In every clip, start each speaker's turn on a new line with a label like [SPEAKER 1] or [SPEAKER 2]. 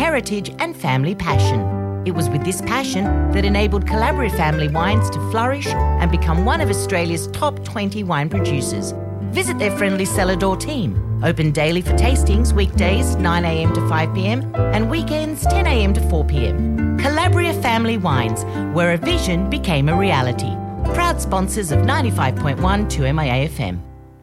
[SPEAKER 1] heritage and family passion. It was with this passion that enabled Calabria Family Wines to flourish and become one of Australia's top 20 wine producers. Visit their friendly cellar door team. Open daily for tastings, weekdays 9 a.m. to 5 p.m. and weekends 10 a.m. to 4 p.m. Calabria Family Wines, where a vision became a reality. Proud sponsors of 95.1 2MIA FM.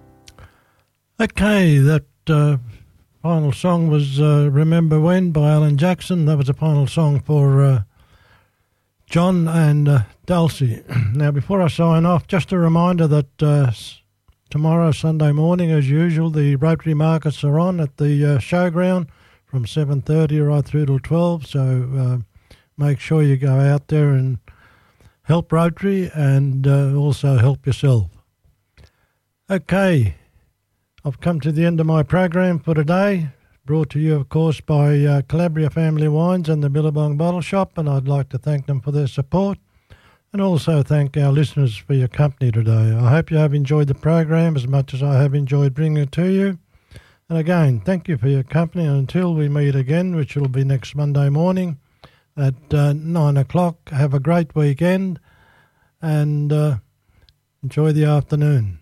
[SPEAKER 2] Okay, that final song was Remember When by Alan Jackson. That was the final song for John and Dulcie. Now, before I sign off, just a reminder that tomorrow, Sunday morning, as usual, the Rotary Markets are on at the showground from 7:30 right through till 12. So make sure you go out there and help Rotary and also help yourself. Okay, I've come to the end of my program for today, brought to you, of course, by Calabria Family Wines and the Billabong Bottle Shop, and I'd like to thank them for their support and also thank our listeners for your company today. I hope you have enjoyed the program as much as I have enjoyed bringing it to you. And again, thank you for your company, and until we meet again, which will be next Monday morning at 9 o'clock, have a great weekend and enjoy the afternoon.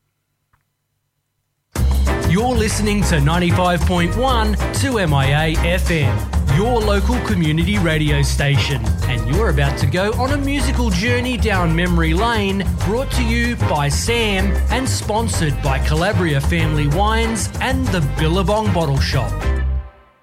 [SPEAKER 3] You're listening to 95.1 2MIA FM, your local community radio station. And you're about to go on a musical journey down memory lane, brought to you by Sam and sponsored by Calabria Family Wines and the Billabong Bottle Shop.